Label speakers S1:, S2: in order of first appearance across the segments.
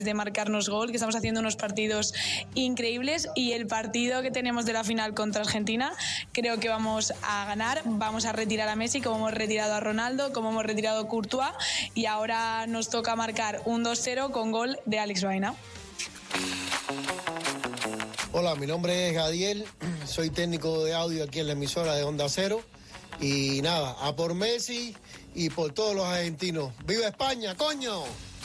S1: de marcarnos gol, que estamos haciendo unos partidos increíbles, y el partido que tenemos de la final contra Argentina creo que vamos a ganar, vamos a retirar a Messi como hemos retirado a Ronaldo, como hemos retirado a Courtois, y ahora nos toca marcar un 2-0 con gol de Alex Baena.
S2: Hola, mi nombre es Gadiel, soy técnico de audio aquí en la emisora de Onda Cero, y nada, a por Messi y por todos los argentinos. ¡Viva España, coño!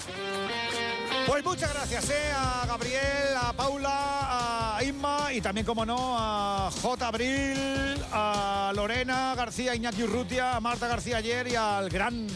S3: Pues muchas gracias a Gabriel, a Paula, a Inma y también, como no, a J. Abril, a Lorena García, Iñaki Urrutia, a Marta García ayer y al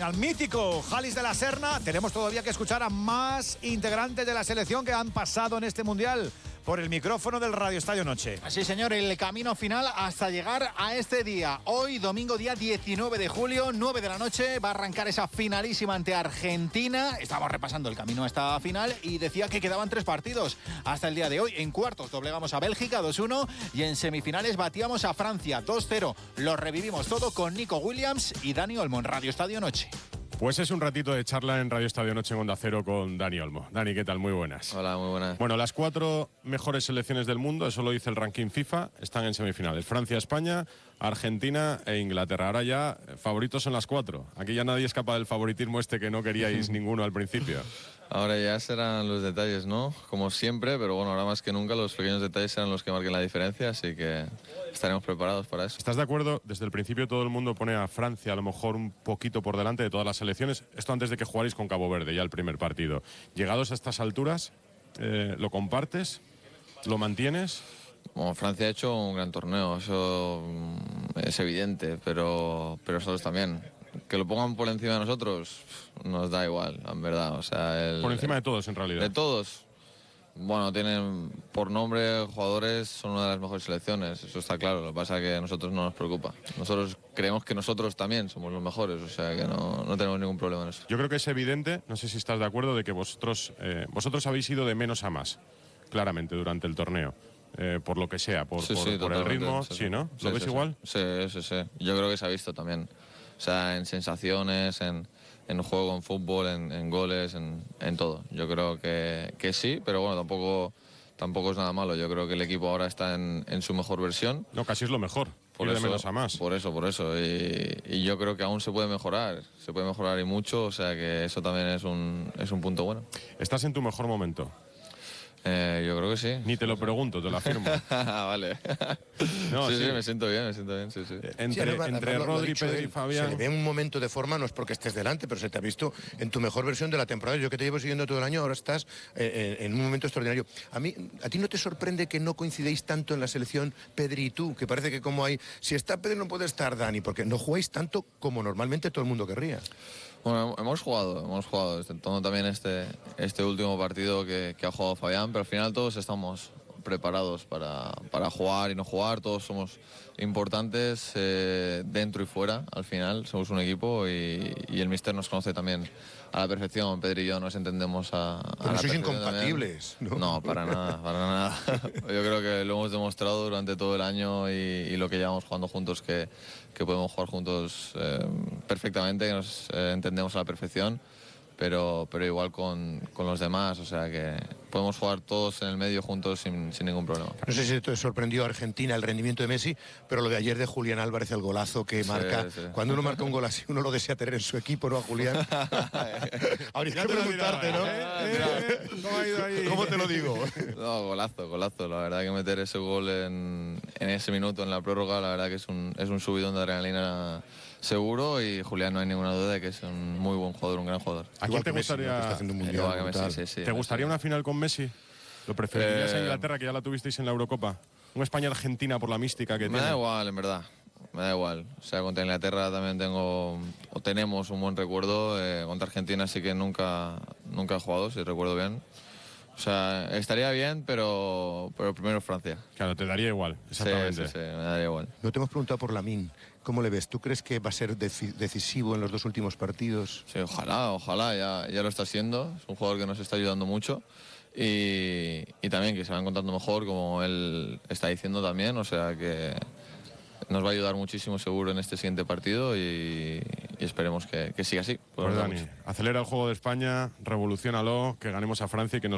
S3: mítico Jalis de la Serna. Tenemos todavía que escuchar a más integrantes de la selección que han pasado en este Mundial por el micrófono del Radio Estadio Noche.
S4: Sí, señor, el camino final hasta llegar a este día. Hoy, domingo, día 19 de julio, 9 de la noche, va a arrancar esa finalísima ante Argentina. Estamos repasando el camino a esta final y decía que quedaban 3 partidos hasta el día de hoy. En cuartos doblegamos a Bélgica 2-1 y en semifinales batíamos a Francia 2-0. Lo revivimos todo con Nico Williams y Dani Olmo en Radio Estadio Noche.
S5: Pues es un ratito de charla en Radio Estadio Noche en Onda Cero con Dani Olmo. Dani, ¿qué tal? Muy buenas.
S6: Hola, muy buenas.
S5: Bueno, las 4 mejores selecciones del mundo, eso lo dice el ranking FIFA, están en semifinales. Francia, España, Argentina e Inglaterra. Ahora ya favoritos son las 4. Aquí ya nadie escapa del favoritismo que no queríais ninguno al principio.
S6: Ahora ya serán los detalles, ¿no? Como siempre, pero bueno, ahora más que nunca los pequeños detalles serán los que marquen la diferencia, así que estaremos preparados para eso.
S5: ¿Estás de acuerdo? Desde el principio todo el mundo pone a Francia a lo mejor un poquito por delante de todas las selecciones. Esto antes de que jugarais con Cabo Verde, ya el primer partido. Llegados a estas alturas, ¿lo compartes? ¿Lo mantienes?
S6: Bueno, Francia ha hecho un gran torneo, eso es evidente, pero nosotros también. Que lo pongan por encima de nosotros nos da igual, en verdad. O sea,
S5: por encima de todos, en realidad.
S6: De todos. Bueno, tienen por nombre jugadores, son una de las mejores selecciones, eso está claro. Lo que pasa es que a nosotros no nos preocupa. Nosotros creemos que nosotros también somos los mejores, o sea que no tenemos ningún problema en eso.
S5: Yo creo que es evidente, no sé si estás de acuerdo, de que vosotros habéis ido de menos a más, claramente, durante el torneo. Por lo que sea, por el ritmo, sí, ¿no? ¿Lo ves igual?
S6: Sí. Yo creo que se ha visto también. O sea, en sensaciones, en juego, en fútbol, en goles, en todo. Yo creo que sí, pero bueno, tampoco es nada malo. Yo creo que el equipo ahora está en su mejor versión.
S5: No, casi es lo mejor.
S6: Por
S5: ir
S6: eso,
S5: de menos a más.
S6: Por eso. Y yo creo que aún se puede mejorar. Se puede mejorar y mucho, o sea que eso también es un punto bueno.
S5: ¿Estás en tu mejor momento?
S6: Yo creo que sí.
S5: Ni te lo pregunto, te lo afirmo.
S6: Vale.
S5: No,
S6: sí, me siento bien, sí.
S5: Entre Rodri, Pedri y Fabián.
S7: Se le ve un momento de forma, no es porque estés delante, pero se te ha visto en tu mejor versión de la temporada. Yo que te llevo siguiendo todo el año, ahora estás en un momento extraordinario. ¿A ti no te sorprende que no coincidéis tanto en la selección Pedri y tú? Que parece que como hay... Si está Pedri no puede estar Dani, porque no jugáis tanto como normalmente todo el mundo querría.
S6: Bueno, hemos jugado, todo también este último partido que ha jugado Fabián, pero al final todos estamos preparados para jugar y no jugar, todos somos importantes dentro y fuera, al final somos un equipo y el míster nos conoce también a la perfección. Pedri y yo nos entendemos a
S7: pero
S6: la
S7: sois
S6: perfección
S7: incompatibles,
S6: también. No, para nada. Yo creo que lo hemos demostrado durante todo el año y lo que llevamos jugando juntos, que podemos jugar juntos perfectamente, que nos entendemos a la perfección, pero igual con los demás, o sea que podemos jugar todos en el medio juntos sin ningún problema.
S7: No sé si te sorprendió a Argentina el rendimiento de Messi, pero lo de ayer de Julián Álvarez, el golazo que marca. Sí. Cuando uno marca un gol así, uno lo desea tener en su equipo, ¿no, a Julián? Habría que preguntarte, ¿no?
S5: ¿Cómo ha ido ahí?
S7: ¿Cómo te lo digo?
S6: No, golazo. La verdad que meter ese gol en ese minuto, en la prórroga, la verdad que es un subidón de adrenalina seguro, y Julián no hay ninguna duda de que es un muy buen jugador, un gran jugador.
S5: ¿A quién te gustaría? ¿Te gustaría una final con Messi? ¿Lo preferirías a Inglaterra, que ya la tuvisteis en la Eurocopa? ¿Un España-Argentina por la mística que tiene?
S6: Me da igual, en verdad. Me da igual. O sea, contra Inglaterra también tenemos un buen recuerdo. Contra Argentina sí que nunca he jugado, si recuerdo bien. O sea, estaría bien, pero primero Francia.
S5: Claro, te daría igual, exactamente.
S6: Sí, me daría igual.
S7: No te hemos preguntado por Lamine. ¿Cómo le ves? ¿Tú crees que va a ser decisivo en los 2 últimos partidos?
S6: Sí, ojalá, ya lo está siendo. Es un jugador que nos está ayudando mucho. Y también que se va encontrando mejor, como él está diciendo también. O sea que nos va a ayudar muchísimo seguro en este siguiente partido y esperemos que siga así.
S5: Pues Dani, acelera el juego de España, revoluciónalo, que ganemos a Francia y que nos